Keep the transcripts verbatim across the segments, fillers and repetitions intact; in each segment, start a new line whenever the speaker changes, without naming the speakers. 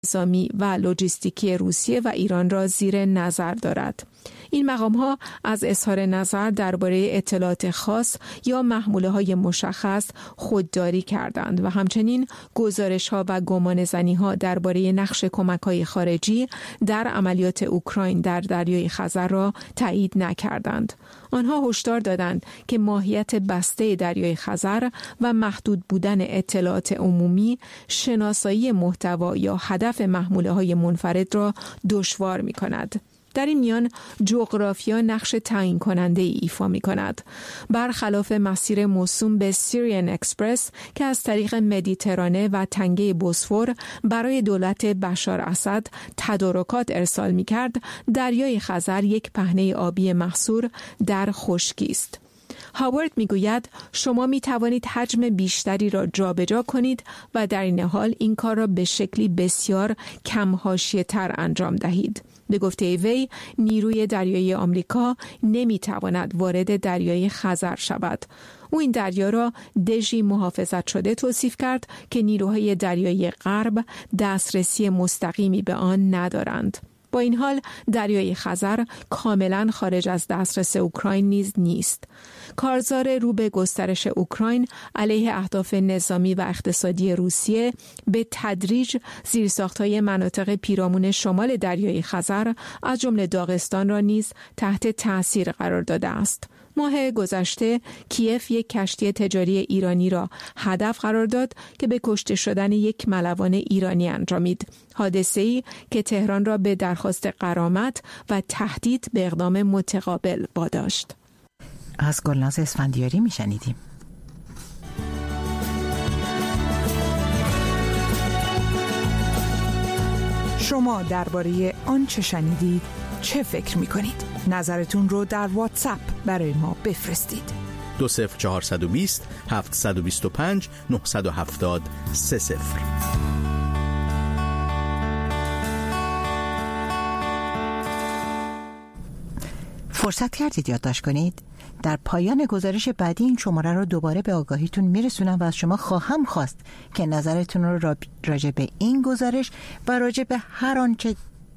نظامی و لوجستیکی روسیه و ایران را زیر نظر دارد. این مقام‌ها از اظهار نظر درباره اطلاعات خاص یا محموله‌های مشخص خودداری کردند و همچنین گزارش‌ها و گمانه‌زنی‌ها درباره نقش کمک‌های خارجی در عملیات اوکراین در دریای خزر را تایید نکردند. آنها هشدار دادند که ماهیت بسته دریای خزر و محدود بودن اطلاعات عمومی شناسایی محتوا یا هدف محموله‌های منفرد را دشوار می‌کند. در این میان جغرافیا نقش تعیین کننده ای ایفا می کند. برخلاف مسیر موسوم به سیریان اکسپرس که از طریق مدیترانه و تنگه بوسفور برای دولت بشار اسد تدارکات ارسال می کرد، دریای خزر یک پهنه آبی محصور در خشکی است. هاوارد میگوید شما می توانید حجم بیشتری را جابجا کنید و در این حال این کار را به شکلی بسیار کم حاشیه‌تر انجام دهید. به گفته وی، نیروی دریایی آمریکا نمی تواند وارد دریای خزر شود. او این دریا را دژی محافظت شده توصیف کرد که نیروهای دریایی غرب دسترسی مستقیمی به آن ندارند. با این حال دریای خزر کاملا خارج از دسترس اوکراین نیز نیست. کارزار رو به گسترش اوکراین علیه اهداف نظامی و اقتصادی روسیه به تدریج زیرساخت‌های مناطق پیرامون شمال دریای خزر از جمله داغستان را نیز تحت تأثیر قرار داده است. ماه گذشته کیف یک کشتی تجاری ایرانی را هدف قرار داد که به کشته شدن یک ملوان ایرانی انجامید. حادثه‌ای که تهران را به درخواست غرامت و تهدید به اقدام متقابل واداشت.
از گلناز اسفندیاری میشنیدیم.
شما درباره آنچه شنیدید چه فکر می‌کنید؟ نظرتون رو در واتساپ برای ما بفرستید.
دو صفر چهارصد و بیست هفتصد و بیست و پنج نهصد و هفتاد سه صفر.
فرصت کردید یادداشت کنید؟ در پایان گزارش بعدی این شماره رو دوباره به آگاهیتون میرسونم و از شما خواهم خواست که نظرتون رو راجع به این گزارش و راجع به هر آنچه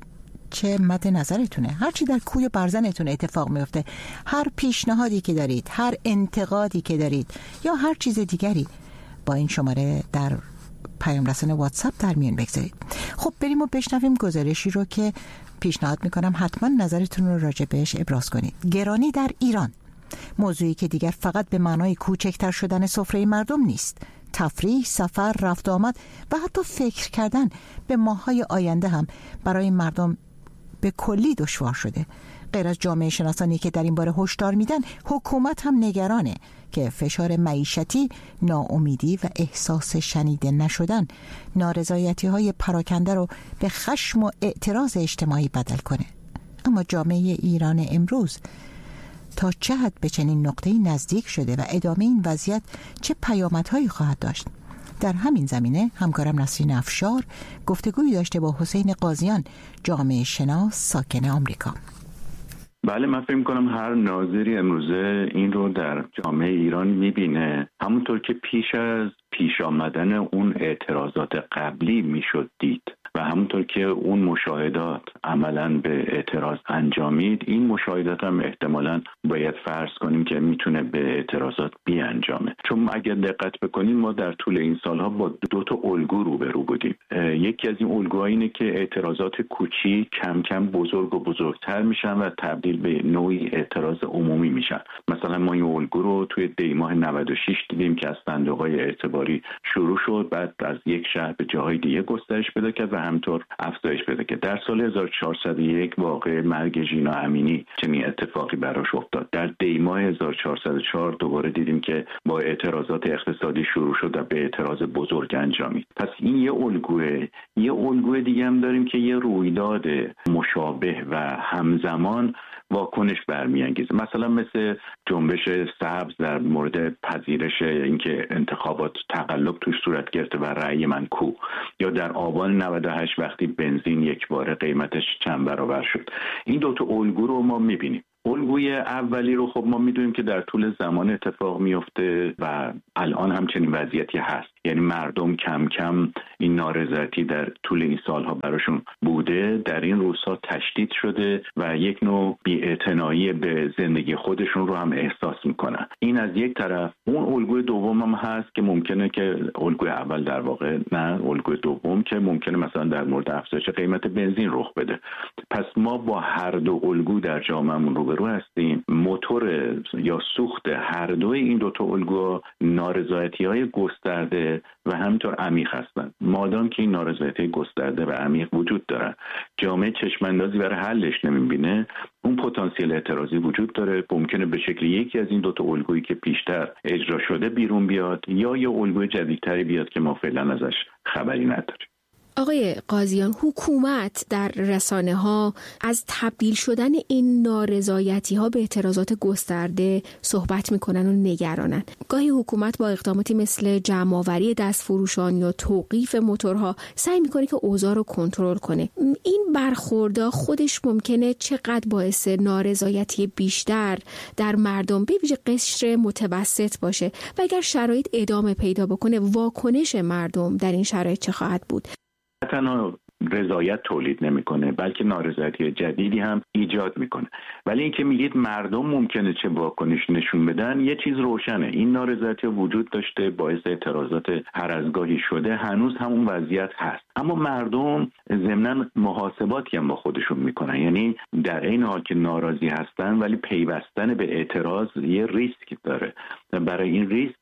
چه مد نظرتونه، هر چی در کوی برزنتون اتفاق میفته، هر پیشنهادی که دارید، هر انتقادی که دارید یا هر چیز دیگری با این شماره در پیام رسان واتساپ در میون بگذارید. خب بریم و بشنویم گزارشی رو که پیشنهاد میکنم حتما نظرتون رو راجع بهش ابراز کنید. گرانی در ایران، موضوعی که دیگر فقط به معنای کوچکتر شدن سفره مردم نیست. تفریح، سفر، رفت آمد و حتی فکر کردن به ماه‌های آینده هم برای مردم به کلی دشوار شده. غیر از جامعه شناسانی که در این باره هشدار میدن، حکومت هم نگرانه که فشار معیشتی، ناامیدی و احساس شنیده نشدن نارضایتی‌های پراکنده رو به خشم و اعتراض اجتماعی بدل کنه. اما جامعه ایران امروز تا چه حد به چنین نقطه‌ای نزدیک شده و ادامه این وضعیت چه پیامدهایی خواهد داشت؟ در همین زمینه همکارم نسرین افشار گفتگویی داشته با حسین قاضیان، جامعه شناس ساکن آمریکا.
بله، من فکر می‌کنم هر ناظری امروزه این رو در جامعه ایران می‌بینه، همونطور که پیش از پیش آمدن اون اعتراضات قبلی میشد دید و همونطور که اون مشاهدات عملاً به اعتراض انجامید، این مشاهدات هم احتمالاً باید فرض کنیم که میتونه به اعتراضات بیانجامه. چون اگر دقت بکنیم ما در طول این سالها با دو تا الگو روبرو بودیم. یکی از این الگوها اینه که اعتراضات کوچیک کم کم بزرگ و بزرگتر میشن و تبدیل به نوعی اعتراض عمومی میشن. مثلا ما این الگو رو توی دی ماه نود و شش دیدیم که از صندوق‌های اعتباری شروع شد، بعد از یک شهر به جاهای دیگه گسترش پیدا کرد و همینطور افزایش پیدا کرد. در سال هزار و چهارصد و یک واقع مرگ ژینا امینی چنین اتفاقی براش افتاد. در دی ماه هزار و چهارصد و چهار دوباره دیدیم که با اعتراضات اقتصادی شروع شد و به اعتراض بزرگ انجامید. پس این یه الگوه. یه الگوی دیگه هم داریم که یه رویداد مشابه و همزمان واکنش برمیانگیزه، مثلا مثل جنبش سبز در مورد پذیرش اینکه انتخابات تقلب توش صورت گرفته و رأی من کو، یا در آبان نود و هشت وقتی بنزین یک باره قیمتش چند برابر شد. این دو تا الگو رو ما میبینیم. الگوی اولی رو خب ما میدونیم که در طول زمان اتفاق میفته و الان همچنین وضعیتی هست، یعنی مردم کم کم این نارضایتی در طول این سالها براشون بوده، در این روزها تشدید شده و یک نوع بی‌اعتنایی به زندگی خودشون رو هم احساس میکنن. این از یک طرف. اون الگوی دوم هم هست که ممکنه که الگوی اول در واقع نه، الگوی دوم که ممکنه مثلا در مورد افزایش قیمت بنزین رخ بده. پس ما با هر دو الگو در جامعهمون روبرو هستیم. موتور یا سوخت هر دوی این دو تا الگو نارضایتی‌های گسترده و همینطور عمیق هستند. مادام که این نارضایتی گسترده و عمیق وجود داره، جامعه چشم‌اندازی برای حلش نمی‌بینه، اون پتانسیل اعتراضی وجود داره. ممکنه به شکل یکی از این دو تا الگویی که پیشتر اجرا شده بیرون بیاد یا یه الگوی جدیدتری بیاد که ما فعلا ازش خبری نداریم.
آقای قاضیان، حکومت در رسانه ها از تبدیل شدن این نارضایتی ها به اعتراضات گسترده صحبت میکنن و نگرانن. گاهی حکومت با اقداماتی مثل جمع‌آوری دستفروشان یا توقیف موتورها سعی میکنه که اوضاع رو کنترل کنه. این برخوردها خودش ممکنه چقدر باعث نارضایتی بیشتر در مردم به ویژه قشر متوسط باشه و اگر شرایط ادامه پیدا بکنه واکنش مردم در این شرایط چه خواهد بود؟
تنها رضایت تولید نمیکنه بلکه نارضایتی جدیدی هم ایجاد میکنه. ولی اینکه میگید مردم ممکنه چه واکنش نشون بدن، یه چیز روشنه، این نارضایتی وجود داشته، باعث اعتراضات هر از گاهی شده، هنوز همون وضعیت هست. اما مردم ضمناً محاسباتی هم با خودشون میکنن، یعنی در این حال که ناراضی هستن ولی پیوستن به اعتراض یه ریسک داره. برای این ریسک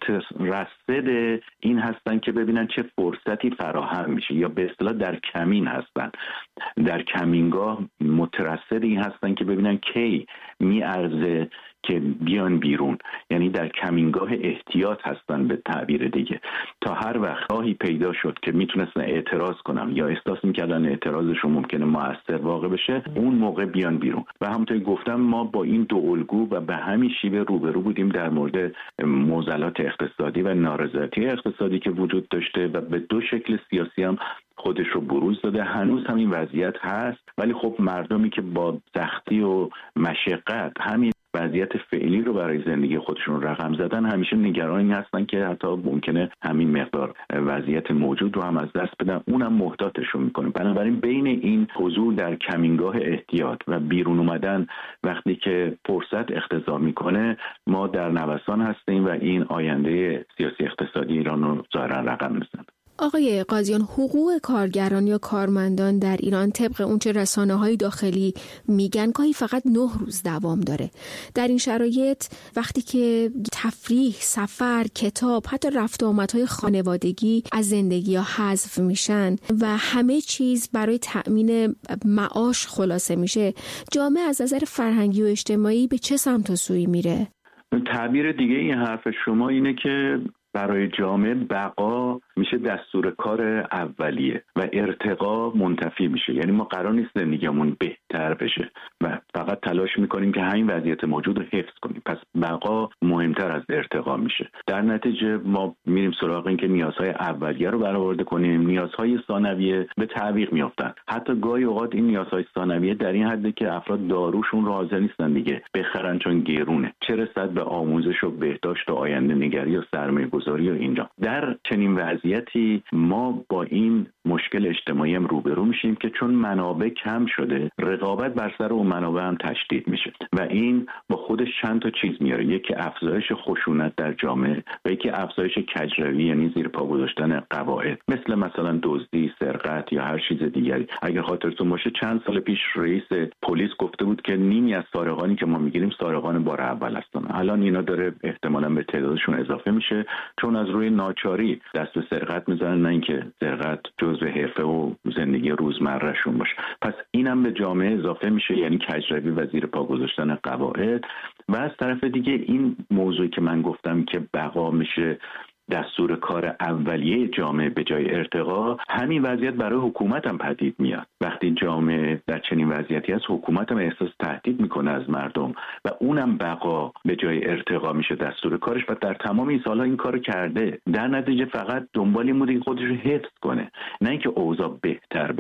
مترصد این هستن که ببینن چه فرصتی فراهم میشه، یا به اصطلاح در کمین هستن، در کمینگاه مترصد این هستن که ببینن کی میارزه که بیان بیرون، یعنی در کمینگاه احتیاط هستن به تعبیر دیگه، تا هر وقت راهی پیدا شد که میتونستن اعتراض کنن یا احساس میکردن اعتراضشون ممکنه مؤثر واقع بشه، اون موقع بیان بیرون. و همونطور گفتم ما با این دو الگو و به همین شیوه روبرو بودیم در مورد معضلات اقتصادی و نارضایتی اقتصادی که وجود داشته و به دو شکل سیاسی هم خودش رو بروز داده. هنوز همین وضعیت هست، ولی خب مردمی که با سختی و مشقت همین وضعیت فعلی رو برای زندگی خودشون رقم زدن، همیشه نگران این هستن که حتی ممکنه همین مقدار وضعیت موجود رو هم از دست بدن، اونم محتاطشون میکنه. بنابراین بین این حضور در کمینگاه احتیاط و بیرون اومدن وقتی که فرصت اقتضا میکنه، ما در نوسان هستیم و این آینده سیاسی اقتصادی ایران رو ظاهرا رقم میزنه.
آقای قاضیان، حقوق کارگران یا کارمندان در ایران طبق اونچه رسانه‌های داخلی میگن گاهی فقط نه روز دوام داره. در این شرایط وقتی که تفریح، سفر، کتاب، حتی رفت و آمدهای خانوادگی از زندگی ها حذف میشن و همه چیز برای تأمین معاش خلاصه میشه، جامعه از نظر فرهنگی و اجتماعی به چه سمت و سوی میره؟
تعبیر دیگه این حرف شما اینه که برای جامعه بقا میشه دستور کار اولیه و ارتقا منتفی میشه. یعنی ما قرار نیست زندگیمون بهتر بشه و فقط تلاش میکنیم که همین وضعیت موجود رو حفظ کنیم. پس بقا مهمتر از ارتقا میشه. در نتیجه ما میریم سراغ این که نیازهای اولیه رو برآورده کنیم، نیازهای ثانویه به تعویق میافتن. حتی گاهی اوقات این نیازهای ثانویه در این حده که افراد داروشون رو حاضر نیستن دیگه بخرن چون گرونه، چه رسد به آموزش و بهداشت و آینده نگری و سرمایه‌گذاری و اینجا. در چنین وضعیتی ما با این مشکل اجتماعی هم روبرو میشیم که چون منابع کم شده، رقابت بر سر اون منابع هم تشدید میشه و این با خودش چند تا چیز میاره. یکی افزایش خشونت در جامعه و یکی افزایش کجروی، یعنی زیر پا گذاشتن قواعد، مثل مثلا دزدی، سرقت یا هر چیز دیگری. اگر خاطرتون باشه چند سال پیش رئیس پلیس گفته بود که نیمی از سارقانی که ما میگیریم سارقان بار اول هستن. الان اینا داره احتمالاً به تعدادشون اضافه میشه چون از روی ناچاری دست به سرقت میزنن، نه اینکه سرقت جزء حرفه و زندگی روزمرهشون باشه. پس اینم به جامعه اضافه میشه، یعنی کجروی و زیر پا گذاشتن قواعد. و از طرف دیگه این موضوعی که من گفتم که بقا میشه دستور کار اولیه جامعه به جای ارتقا، همین وضعیت برای حکومت هم پدید میاد. وقتی جامعه در چنین وضعیتی هست، حکومت هم احساس تهدید میکنه از مردم و اونم بقا به جای ارتقا میشه دستور کارش و در تمام این سالها این کارو کرده. در نتیجه فقط دنبال این بوده که خودش رو حفظ کنه، نه اینکه اوضاع بهتر بشه. و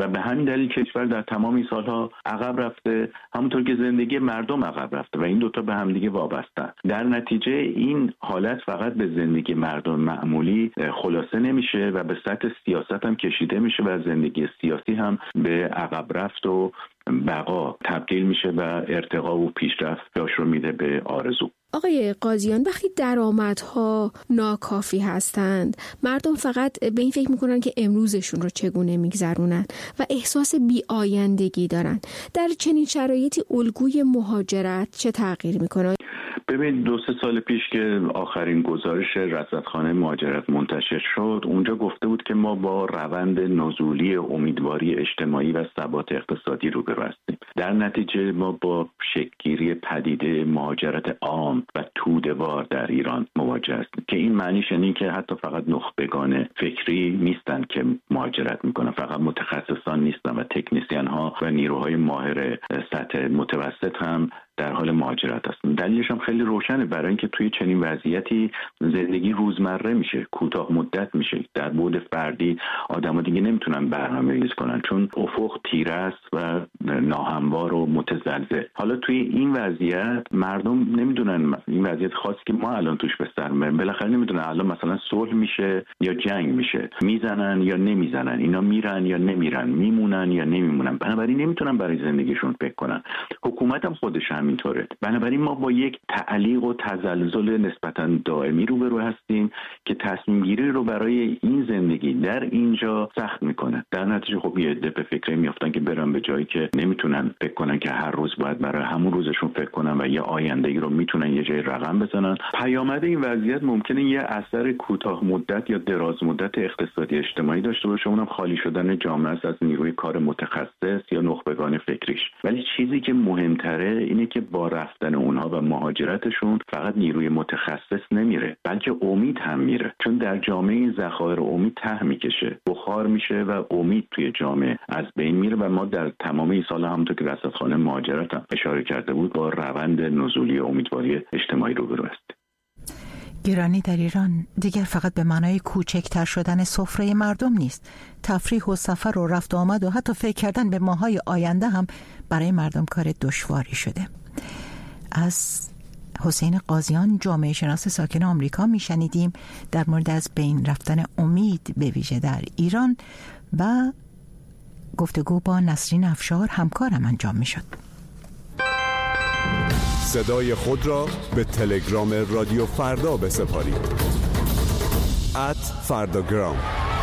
و به همین دلیل کشور در تمام این سالها عقب رفته، همونطور که زندگی مردم عقب رفته و این دوتا به هم دیگه وابستن. در نتیجه این حالت فقط به زندگی مردم معمولی خلاصه نمیشه و به سطح سیاست هم کشیده میشه و زندگی سیاسی هم به عقب رفت و بقا تبدیل میشه و ارتقا و پیشرفت جاش رو میده به آرزو.
آقای قاضیان، وقتی درآمدها ناکافی هستند، مردم فقط به این فکر میکنن که امروزشون رو چگونه میگذرونن و احساس بی‌آیندگی دارن. در چنین شرایطی الگوی مهاجرت چه تغییر میکنه؟
ببین دو سه سال پیش که آخرین گزارش رصدخانه مهاجرت منتشر شد، اونجا گفته بود که ما با روند نزولی امیدواری اجتماعی و ثبات اقتصادی روبرو هستیم. در نتیجه ما با شکل‌گیری پدیده مهاجرت عام و توده‌وار در ایران مواجه هستیم که این معنیش اینه که حتی فقط نخبگان فکری نیستن که مهاجرت میکنن، فقط متخصصان نیستن و تکنیسیان ها و نیروهای ماهر سطح متوسط هم در حال مهاجرت هستن. دلیلش هم خیلی روشنه، برای اینکه توی چنین وضعیتی زندگی روزمره میشه، کوتاه مدت میشه. در بعد فردی آدم‌ها دیگه نمیتونن برنامه‌ریزی کنن چون افق تیره است و ناهموار و متزلزل. حالا توی این وضعیت مردم نمیدونن، این وضعیت خاصی که ما الان توش به سر میبریم، بالاخره نمیدونن الان مثلا صلح میشه یا جنگ میشه، میزنن یا نمیزنن، اینا میرن یا نمیرن، میمونن یا نمیمونن. بنابراین نمیتونن برای زندگیشون فکر کنن. حکومت هم خودش همینطوره. بنابراین ما با یک تعلیق و تزلزل نسبتاً دائمی روبرو هستیم که تصمیم گیری رو برای این زندگی در اینجا سخت میکنه. در نتیجه خب یه عده به فکر میافتن که برن به جایی که نمیتونن فکر کنن که هر روز باید برای همون روزشون فکر کنن و یه آینده‌ای رو میتونن یه جای رقم بزنن. پیامد این وضعیت ممکنه یه اثر کوتاه مدت یا دراز مدت اقتصادی اجتماعی داشته باشه، اونم خالی شدن جامعه است از نیروی کار متخصص یا نخبگان فکریش. ولی چیزی که مهمتره اینه که با رفتن اونها و مهاجرتشون فقط نیروی متخصص نمیره، بلکه امید هم میره، چون در جامعه این ذخایر امید ته میکشه، بخار میشه و امید توی جامعه از بین میره و ما در تمام این سال همونطور که رصدخانه مهاجرت هم اشاره کرده بود با روند نزولی امیدواری اجتماعی روبرو هستیم.
گرانی در ایران دیگر فقط به معنای کوچکتر شدن سفره مردم نیست. تفریح و سفر و رفت و آمد و حتی فکر کردن به ماهای آینده هم برای مردم کار دشواری شده. از حسین قاضیان، جامعه شناس ساکن آمریکا، میشنیدیم در مورد از بین رفتن امید به ویژه در ایران و گفتگو با نسرین افشار همکارم انجام میشد.
صدای خود را به تلگرام رادیو فردا بسپارید. ات فرداگرام.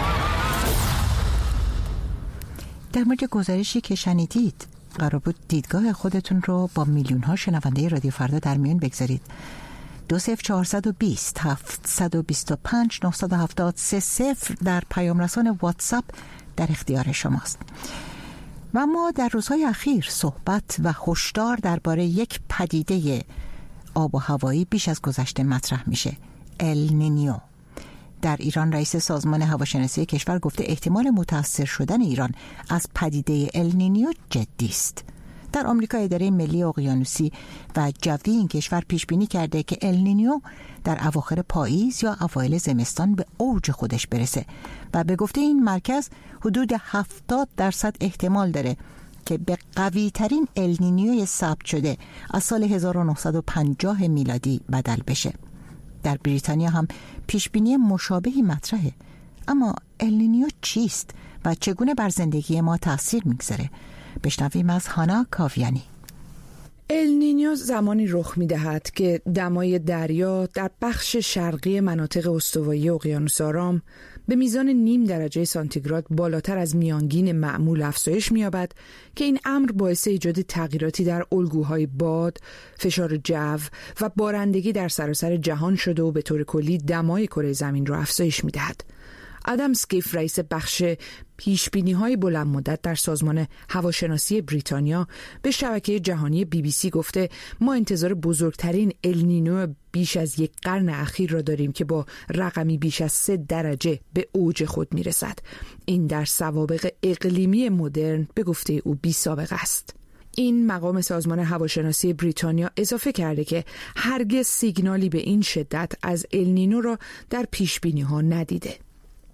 در مورد گزارشی که شنیدید قرار بود دیدگاه خودتون رو با میلیون ها شنونده رادیو فردا در میون بگذارید. دو صفر چهارصد و بیست هفتصد و بیست و پنج نهصد و هفتاد سه صفر در پیام رسان واتساپ در اختیار شماست. و ما در روزهای اخیر صحبت و هشدار درباره یک پدیده آب و هوایی بیش از گذشته مطرح میشه، ال نینیو. در ایران رئیس سازمان هواشناسی کشور گفته احتمال متاثر شدن ایران از پدیده ال نینیو جدی است. در آمریکا اداره ملی اقیانوسی و جوی این کشور پیش بینی کرده که ال نینیو در اواخر پاییز یا اوایل زمستان به اوج خودش برسه و به گفته این مرکز حدود هفتاد درصد احتمال داره که به قوی ترین ال نینیوی ثبت شده از سال هزار و نهصد و پنجاه میلادی بدل بشه. در بریتانیا هم پیشبینی مشابهی مطرحه. اما ال نینیو چیست و چگونه بر زندگی ما تأثیر میگذاره؟ بشنویم از هانا کاویانی.
ال نینیو زمانی رخ می‌دهد که دمای دریا در بخش شرقی مناطق استوایی اقیانوس آرام به میزان نیم درجه سانتیگراد بالاتر از میانگین معمول افزایش می‌یابد که این امر باعث ایجاد تغییراتی در الگوهای باد، فشار جو و بارندگی در سراسر جهان شده و به طور کلی دمای کره زمین را افزایش می‌دهد. آدم سکیف، رئیس بخش پیشبینی‌های بلند مدت در سازمان هواشناسی بریتانیا، به شبکه جهانی بی بی سی گفته ما انتظار بزرگترین ال نینیو بیش از یک قرن اخیر را داریم که با رقمی بیش از سه درجه به اوج خود میرسد. این در سوابق اقلیمی مدرن به گفته او بی سابقه است. این مقام سازمان هواشناسی بریتانیا اضافه کرده که هرگز سیگنالی به این شدت از ال نینیو را در پیشبینی‌ها ندیده.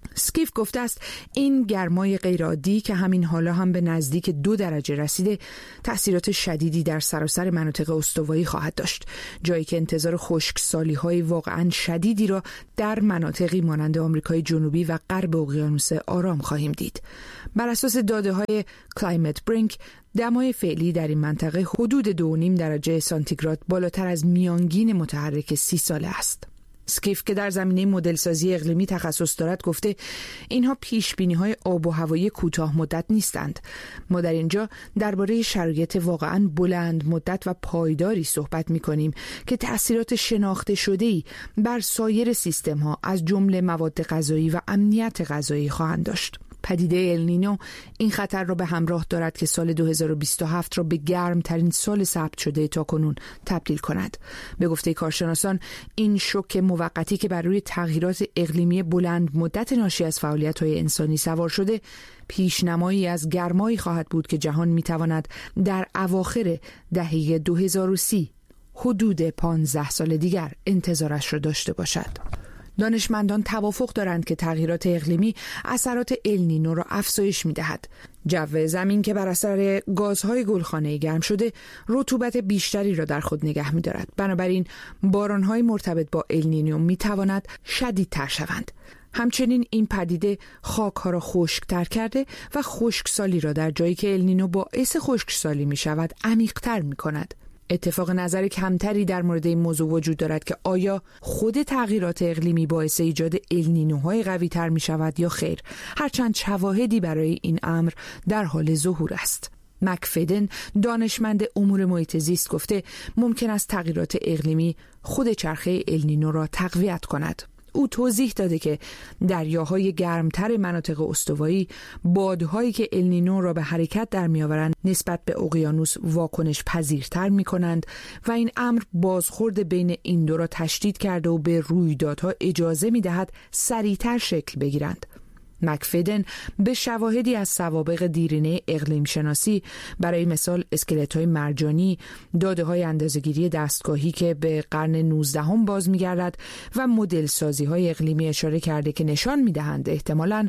اسکیف گفته است این گرمای غیرعادی که همین حالا هم به نزدیک دو درجه رسیده تأثیرات شدیدی در سراسر مناطق استوایی خواهد داشت، جایی که انتظار خشکسالی‌های واقعاً شدیدی را در مناطقی مانند آمریکای جنوبی و غرب اقیانوس آرام خواهیم دید. بر اساس داده‌های کلایمت برینک، دمای فعلی در این منطقه حدود دو و نیم درجه سانتیگراد بالاتر از میانگین متحرک سی ساله است. اسکیف که در زمینه مدلسازی اقلیمی تخصص دارد گفته اینها پیشبینی‌های آب و هوایی کوتاه مدت نیستند. ما در اینجا درباره شرایط واقعاً بلند مدت و پایداری صحبت می‌کنیم که تأثیرات شناخته شده‌ای بر سایر سیستم‌ها از جمله مواد غذایی و امنیت غذایی خواهند داشت. پدیده النینو این خطر را به همراه دارد که سال دو هزار و بیست و هفت را به گرمترین سال ثبت شده تا کنون تبدیل کند. به گفته کارشناسان این شوک موقتی که بر روی تغییرات اقلیمی بلند مدت ناشی از فعالیت‌های انسانی سوار شده، پیشنمایی از گرمایی خواهد بود که جهان می‌تواند در اواخر دهه دو هزار و سی حدود پانزده سال دیگر انتظارش را داشته باشد. دانشمندان توافق دارند که تغییرات اقلیمی اثرات النینو را افزایش می‌دهد. جو زمین که بر اثر گازهای گلخانه‌ای گرم شده، رطوبت بیشتری را در خود نگه می‌دارد. بنابراین باران‌های مرتبط با النینو می‌تواند شدیدتر شوند. همچنین این پدیده خاک‌ها را خشک‌تر کرده و خشکسالی را در جایی که النینو باعث خشکسالی می‌شود عمیق‌تر می‌کند. اتفاق نظر کمتری در مورد این موضوع وجود دارد که آیا خود تغییرات اقلیمی باعث ایجاد النینوهای قوی تر می شود یا خیر، هرچند شواهدی برای این امر در حال ظهور است. مکفدن دانشمند امور محیط زیست گفته ممکن است تغییرات اقلیمی خود چرخه النینو را تقویت کند. او توضیح داده که دریاهای گرمتر مناطق استوایی بادهایی که النینو را به حرکت در میآورند نسبت به اقیانوس واکنش پذیرتر می کنند و این امر بازخورد بین این دو را تشدید کرده و به رویدادها اجازه می دهد سریعتر شکل بگیرند. مکفدن به شواهدی از سوابق دیرینه اقلیم شناسی، برای مثال اسکلت‌های مرجانی، داده‌های اندازه‌گیری دستگاهی که به قرن نوزدهم باز می‌گردد و مدل سازی‌های اقلیمی اشاره کرده که نشان می‌دهند احتمالاً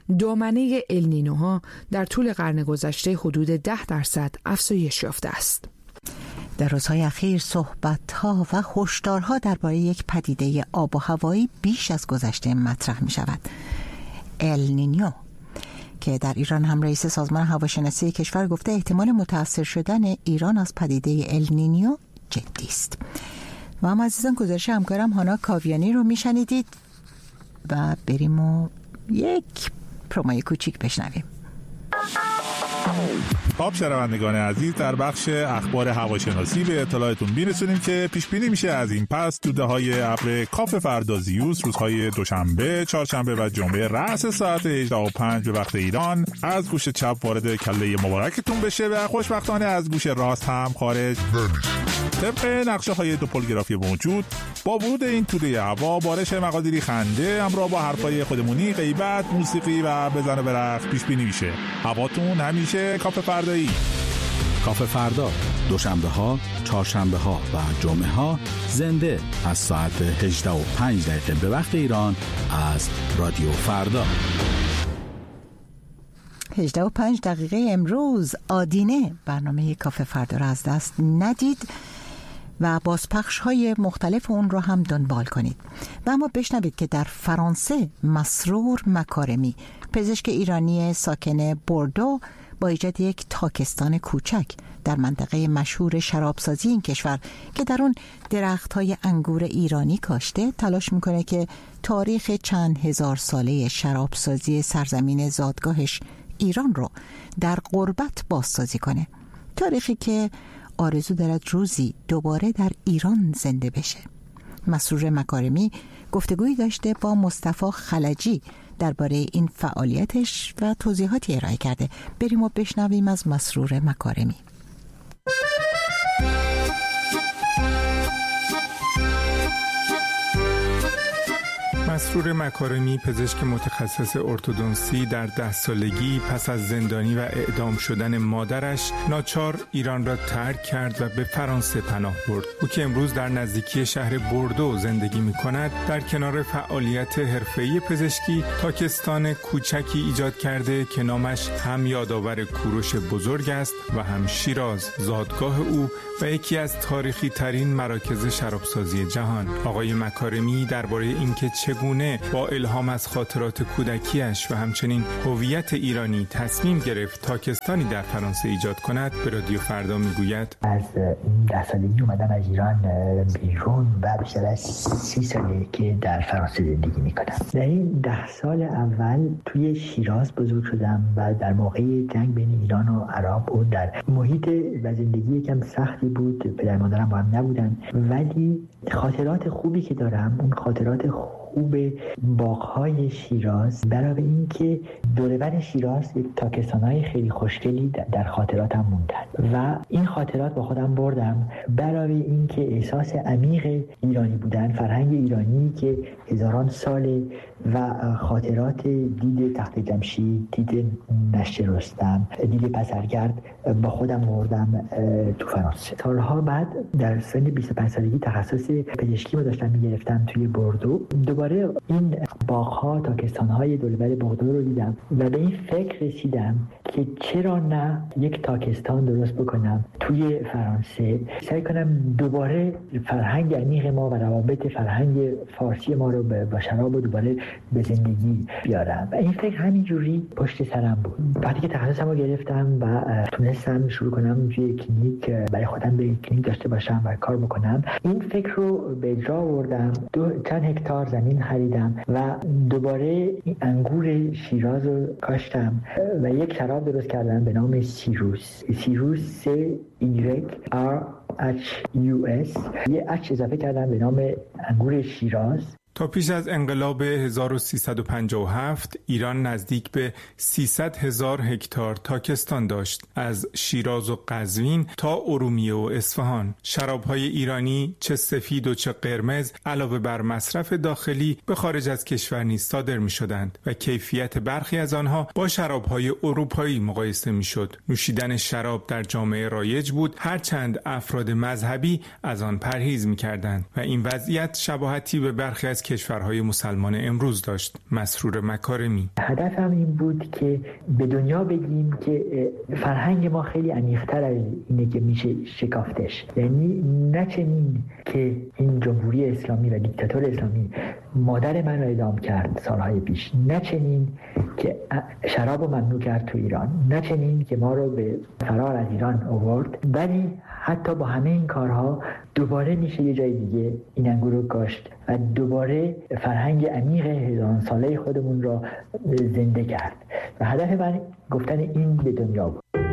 دامنه النینوها در طول قرن گذشته حدود ده درصد افزایش یافته است.
در روزهای اخیر صحبت‌ها و هشدارها درباره یک پدیده آب و هوایی بیش از گذشته مطرح می‌شود. النینیو که در ایران هم رئیس سازمان هواشناسی کشور گفته احتمال متأثر شدن ایران از پدیده النینیو جدی است. و هم عزیزان گزارش همکارم هانا کاویانی رو میشنیدید و بریم و یک پرومای کوچیک بشنویم.
خب شنوندگان عزیز، در بخش اخبار هواشناسی به اطلاعتون میرسونیم که پیش بینی میشه از این پس توده‌های ابر کاف فردا زیوس روزهای دوشنبه، چهارشنبه و جمعه رأس ساعت هجده و پنج به وقت ایران از گوش چپ وارد کله مبارکتون بشه و خوشبختانه از گوش راست هم خارج نمیشه. طبق نقشه های دوپولگرافی موجود، با ورود این توده هوا بارش مقادیری خنده همراه با حرفای خودمونی، غیبت، موسیقی و بزن و برقص پیش بینی میشه. هواتون همیشه کاف فردایی.
کاف فردا دوشنبه ها، چهارشنبه ها و جمعه ها زنده از ساعت هجده و پنج دقیقه به وقت ایران از رادیو فردا.
هجده و پنج دقیقه امروز آدینه برنامه کاف فردا را از دست ندید و بازپخش های مختلف اون رو هم دنبال کنید. و اما بشنوید که در فرانسه مسرور مکارمی، پزشک ایرانی ساکن بوردو، با ایجاد یک تاکستان کوچک در منطقه مشهور شرابسازی این کشور که در اون درخت‌های انگور ایرانی کاشته، تلاش میکنه که تاریخ چند هزار ساله شرابسازی سرزمین زادگاهش ایران رو در غربت بازسازی کنه. تاریخی که آرزو دارد روزی دوباره در ایران زنده بشه. مسرور مکارمی گفتگویی داشته با مصطفی خلجی درباره این فعالیتش و توضیحاتی ارائه کرده. بریم و بشنویم از مسرور مکارمی.
مسرور مکارمی، پزشک متخصص ارتودنسی، در ده سالگی پس از زندانی و اعدام شدن مادرش ناچار ایران را ترک کرد و به فرانسه پناه برد. او که امروز در نزدیکی شهر بوردو زندگی می کند، در کنار فعالیت حرفه‌ای پزشکی تاکستان کوچکی ایجاد کرده که نامش هم یادآور کوروش بزرگ است و هم شیراز، زادگاه او و یکی از تاریخی ترین مراکز شرابسازی جهان. آقای مکارمی درباره اینکه چگونه با الهام از خاطرات کودکیش و همچنین هویت ایرانی تصمیم گرفت تاکستانی در فرانسه ایجاد کند به رادیو فردا میگوید:
از ده سالگی اومدم از ایران بیرون و بیشتر از سی ساله که در فرانسه زندگی میکنم. در این ده سال اول توی شیراز بزرگ شدم و در موقع جنگ بین ایران و عراق بود، در محیط و زندگی یکم سختی بود، پدر مادرم با هم نبودن، ولی خاطرات خوبی که دارم اون خاطرات خوب باغ‌های شیراز، برای اینکه دوربر شیراز تاکستان‌های خیلی خوشگلی در خاطراتم موندن و این خاطرات با خودم بردم، برای اینکه احساس عمیق ایرانی بودن، فرهنگ ایرانی که هزاران ساله و خاطرات دید تخت جمشید، دید نشت رستم، دید پسرگرد با خودم بردم تو فرانسه. سالها بعد در سن بیست و پنج سالگی تخصص پزشکی رو داشتم می‌گرفتم توی بوردو. دوباره این باغ‌ها، تاکستان‌های دوربر بوردو رو دیدم و به این فکر رسیدم که چرا نه یک تاکستان درست بکنم توی فرانسه، سعی کنم دوباره فرهنگ عمیق ما و روابط فرهنگ فارسی ما رو با شراب و دوباره به زندگی بیارم و این فکر همینجوری پشت سرم بود. وقتی که تخصصم رو گرفتم و تونستم شروع کنم توی کلینیک برای خودم به کلینیک داشته باشم و کار بکنم، این فکر رو به اجرا آوردم. دو چند هکتار زمین خریدم و دوباره این انگور شیراز رو کاشتم و یک شراب درست کردم به نام سیروس. سیروس سی ایگرگ آر اچ یو اس، یه اچ اضافه کردم به نام انگور شیراز.
تا پیش از انقلاب هزار و سیصد و پنجاه و هفت ایران نزدیک به سیصد هزار هکتار تاکستان داشت، از شیراز و قزوین تا ارومیه و اصفهان. شراب‌های ایرانی چه سفید و چه قرمز علاوه بر مصرف داخلی به خارج از کشور نیز صادر می‌شدند و کیفیت برخی از آنها با شراب‌های اروپایی مقایسه می‌شد. نوشیدن شراب در جامعه رایج بود، هرچند افراد مذهبی از آن پرهیز می‌کردند و این وضعیت شباهتی به برخی از کشورهای مسلمان امروز داشت. مسرور مکارمی:
هدفم این بود که به دنیا بگیم که فرهنگ ما خیلی عمیق‌تر از اینه که میشه شکافتش. یعنی نچنین که این جمهوری اسلامی و دیکتاتور اسلامی مادر من رو اعدام کرد سالهای پیش، نچنین که شراب رو ممنوع کرد تو ایران، نچنین که ما رو به فرار از ایران آورد، ولی حتی با همه این کارها دوباره میشه یه جای دیگه این انگور رو کاشت و دوباره فرهنگ عمیق هزاران ساله خودمون را زنده کرد و هدف من گفتن این به دنیا بود.